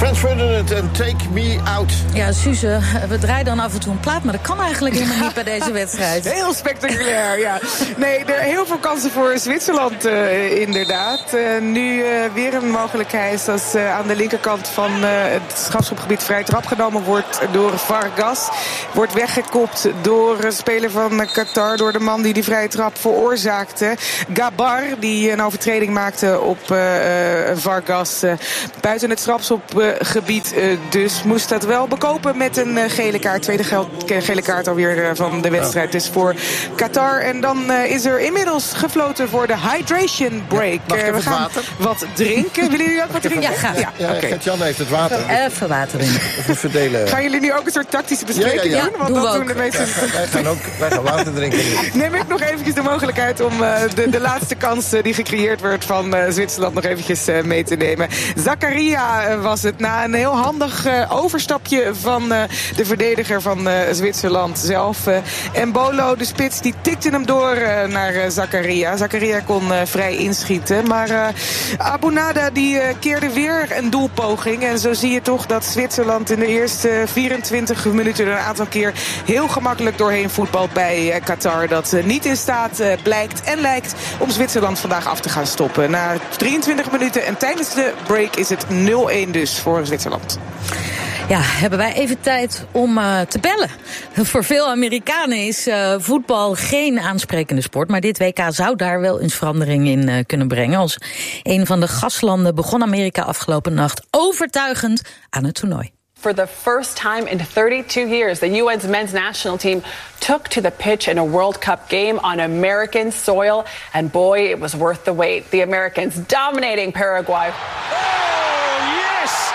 Franz Ferdinand en Take Me Out. Ja, Suze, we draaien dan af en toe een plaat, maar dat kan eigenlijk helemaal niet bij deze wedstrijd. Heel spectaculair, ja. Nee, er heel veel kansen voor Zwitserland, inderdaad. Nu weer een mogelijkheid als aan de linkerkant van het strafschopgebied vrij trap genomen wordt door Vargas. Wordt weggekopt door een speler van Qatar, door de man die vrije trap veroorzaakte. Gabar, die een overtreding maakte op Vargas. Buiten het strafschopgebied dus moest dat wel bekopen met een gele kaart. Tweede gele kaart alweer van de wedstrijd. Dus voor Qatar. En dan is er inmiddels gefloten voor de hydration break. We gaan water? Wat drinken. Willen jullie ook wat drinken? Ja, graag. Ja, okay. Gert-Jan heeft het water. Even water in. We verdelen. Gaan jullie nu ook een soort tactische bespreking doen? Want doen dat we doen de meeste. Wij gaan water drinken. Neem ik nog eventjes de mogelijkheid om de laatste kans die gecreëerd werd van Zwitserland nog eventjes mee te nemen. Zakaria was het na een heel handig overstapje van de verdediger van Zwitserland zelf. Embolo, de spits, die tikte hem door naar Zakaria. Zakaria kon vrij inschieten. Maar Abunada die keerde weer een doelpoging. En zo zie je toch dat Zwitserland in de eerste 24 minuten een aantal keer heel gemakkelijk doorheen voetbalt bij Qatar. Dat niet in staat blijkt en lijkt om Zwitserland vandaag af te gaan stoppen. Na 23 minuten en tijdens de break is het 0-1 dus voor Zwitserland. Ja, hebben wij even tijd om te bellen. Voor veel Amerikanen is voetbal geen aansprekende sport. Maar dit WK zou daar wel eens verandering in kunnen brengen. Als een van de gastlanden begon Amerika afgelopen nacht overtuigend aan het toernooi. For the first time in 32 years, the UN's men's national team took to the pitch in a World Cup game on American soil. And boy, it was worth the wait. The Americans dominating Paraguay. Oh, yes!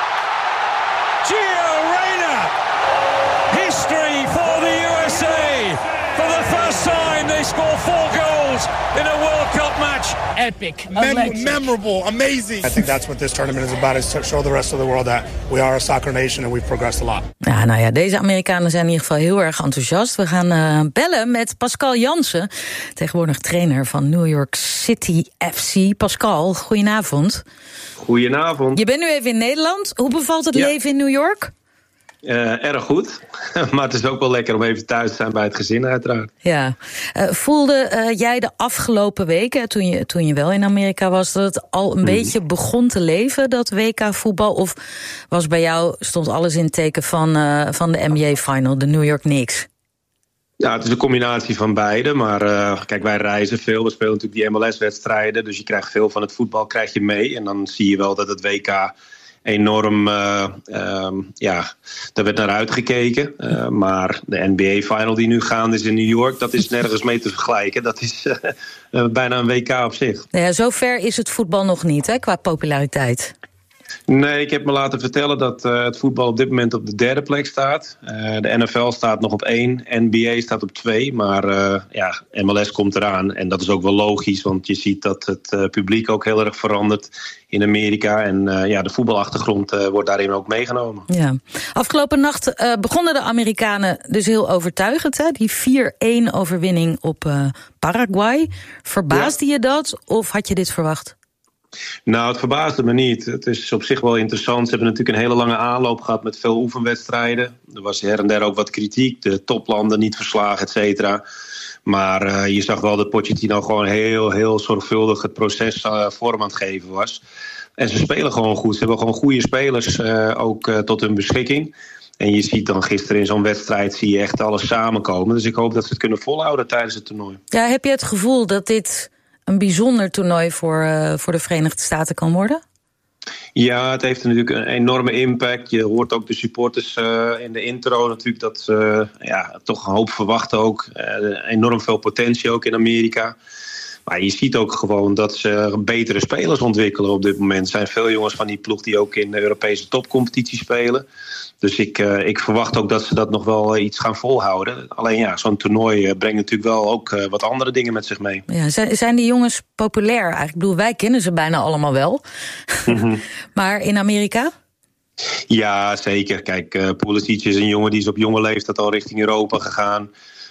Gio Reyna! History for the USA! For the first time, they score 4 goals in a World Cup match. Epic. Memorable, amazing. I think that's what this tournament is about, is to show the rest of the world that we are a soccer nation and we've progressed a lot. Ja, nou ja, deze Amerikanen zijn in ieder geval heel erg enthousiast. We gaan bellen met Pascal Jansen, tegenwoordig trainer van New York City FC. Pascal, goedenavond. Goedenavond. Je bent nu even in Nederland. Hoe bevalt het leven in New York? Erg goed, maar het is ook wel lekker om even thuis te zijn bij het gezin uiteraard. Ja. Voelde jij de afgelopen weken, toen je wel in Amerika was, dat het al een beetje begon te leven, dat WK-voetbal? Of was bij jou, stond alles in het teken van de NBA-final, de New York Knicks? Ja, het is een combinatie van beide, maar kijk, wij reizen veel. We spelen natuurlijk die MLS-wedstrijden, dus je krijgt veel van het voetbal krijg je mee. En dan zie je wel dat het WK enorm, daar werd naar uitgekeken. Maar de NBA-final die nu gaande is in New York, dat is nergens mee te vergelijken. Dat is bijna een WK op zich. Ja, zo ver is het voetbal nog niet, hè, qua populariteit. Nee, ik heb me laten vertellen dat het voetbal op dit moment op de 3e plek staat. De NFL staat nog op 1, NBA staat op 2. Maar MLS komt eraan. En dat is ook wel logisch, want je ziet dat het publiek ook heel erg verandert in Amerika. En de voetbalachtergrond wordt daarin ook meegenomen. Ja. Afgelopen nacht begonnen de Amerikanen dus heel overtuigend. Hè? Die 4-1 overwinning op Paraguay. Verbaasde je dat of had je dit verwacht? Nou, het verbaasde me niet. Het is op zich wel interessant. Ze hebben natuurlijk een hele lange aanloop gehad met veel oefenwedstrijden. Er was her en der ook wat kritiek. De toplanden niet verslagen, et cetera. Maar je zag wel dat Pochettino gewoon heel, heel zorgvuldig het proces vorm aan het geven was. En ze spelen gewoon goed. Ze hebben gewoon goede spelers ook tot hun beschikking. En je ziet dan gisteren in zo'n wedstrijd zie je echt alles samenkomen. Dus ik hoop dat ze het kunnen volhouden tijdens het toernooi. Ja, heb je het gevoel dat dit een bijzonder toernooi voor de Verenigde Staten kan worden? Ja, het heeft natuurlijk een enorme impact. Je hoort ook de supporters in de intro natuurlijk dat ze toch een hoop verwachten ook. Enorm veel potentie ook in Amerika. Maar je ziet ook gewoon dat ze betere spelers ontwikkelen op dit moment. Er zijn veel jongens van die ploeg die ook in de Europese topcompetitie spelen. Dus ik verwacht ook dat ze dat nog wel iets gaan volhouden. Alleen ja, zo'n toernooi brengt natuurlijk wel ook wat andere dingen met zich mee. Ja, zijn die jongens populair eigenlijk? Ik bedoel, wij kennen ze bijna allemaal wel. Maar in Amerika? Ja, zeker. Kijk, Pulisic is een jongen die is op jonge leeftijd al richting Europa gegaan.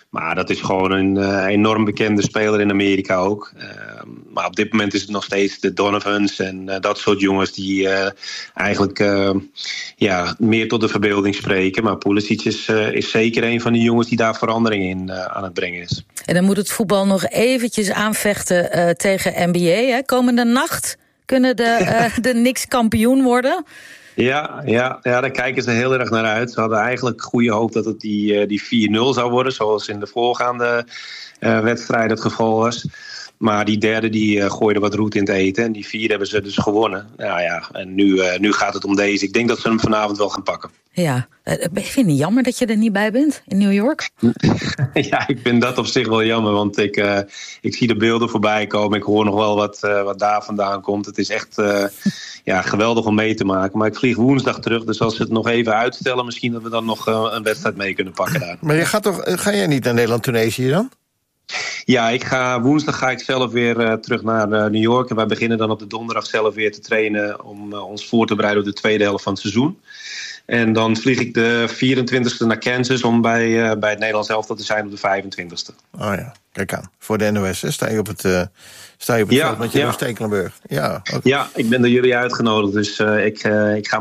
Maar dat is gewoon een enorm bekende speler in Amerika ook. Maar op dit moment is het nog steeds de Donovans en dat soort jongens die eigenlijk meer tot de verbeelding spreken. Maar Pulisic is zeker een van die jongens die daar verandering in aan het brengen is. En dan moet het voetbal nog eventjes aanvechten tegen NBA. Hè? Komende nacht kunnen de Knicks kampioen worden. Ja, daar kijken ze heel erg naar uit. Ze hadden eigenlijk goede hoop dat het die 4-0 zou worden, zoals in de voorgaande wedstrijd het geval was. Maar die derde die gooide wat roet in het eten. En die 4 hebben ze dus gewonnen. Nou ja, en nu gaat het om deze. Ik denk dat ze hem vanavond wel gaan pakken. Ja, vind je het niet jammer dat je er niet bij bent in New York? Ja, ik vind dat op zich wel jammer. Want ik zie de beelden voorbij komen. Ik hoor nog wel wat daar vandaan komt. Het is echt geweldig om mee te maken. Maar ik vlieg woensdag terug. Dus als ze het nog even uitstellen, misschien dat we dan nog een wedstrijd mee kunnen pakken daar. Maar ga jij niet naar Nederland-Tunesië dan? Ja, woensdag ga ik zelf weer terug naar New York. En wij beginnen dan op de donderdag zelf weer te trainen om ons voor te bereiden op de tweede helft van het seizoen. En dan vlieg ik de 24e naar Kansas om bij het Nederlands elftal te zijn op de 25e. Oh ja, kijk aan. Voor de NOS sta je op het veld met Jeroen Stekelenburg. Ja, ja, ik ben door jullie uitgenodigd, dus ik ga